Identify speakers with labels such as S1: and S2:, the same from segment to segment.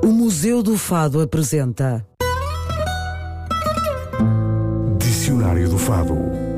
S1: O Museu do Fado apresenta
S2: Dicionário do Fado.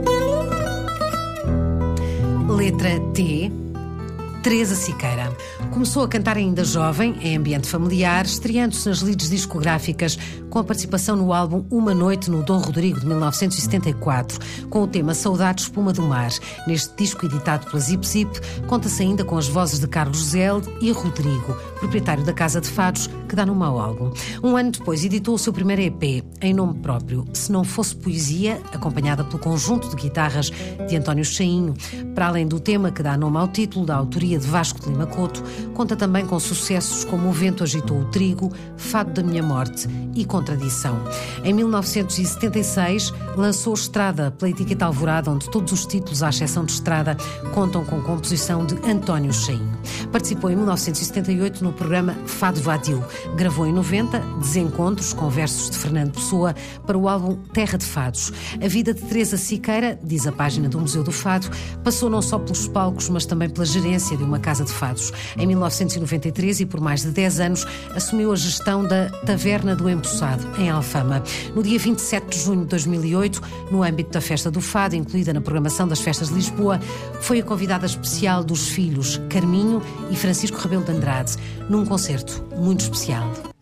S3: Letra T. Teresa Siqueira. Começou a cantar ainda jovem, em ambiente familiar, estreando-se nas lides discográficas, com a participação no álbum Uma Noite no Dom Rodrigo, de 1974, com o tema Saudade Espuma do Mar. Neste disco editado pela Zip Zip, conta-se ainda com as vozes de Carlos Zelde e Rodrigo, proprietário da Casa de Fados, que dá nome ao álbum. Um ano depois editou o seu primeiro EP, em nome próprio, Se Não Fosse Poesia, acompanhada pelo conjunto de guitarras de António Chainho. Para além do tema que dá nome ao título, da autoria de Vasco de Lima Couto, conta também com sucessos como O Vento Agitou o Trigo, Fado da Minha Morte e Contradição. Em 1976, lançou Estrada pela etiqueta Alvorada, onde todos os títulos, à exceção de Estrada, contam com composição de António Chainho. Participou em 1978 no programa Fado Vadio. Gravou em 90 Desencontros com versos de Fernando Pessoa para o álbum Terra de Fados. A vida de Teresa Siqueira, diz a página do Museu do Fado, passou não só pelos palcos, mas também pela gerência de uma casa de fados. Em 1993, e por mais de 10 anos, assumiu a gestão da Taverna do Empoçado, em Alfama. No dia 27 de junho de 2008, no âmbito da Festa do Fado, incluída na programação das Festas de Lisboa, foi a convidada especial dos filhos Carminho e Francisco Rebelo de Andrade, num concerto muito especial.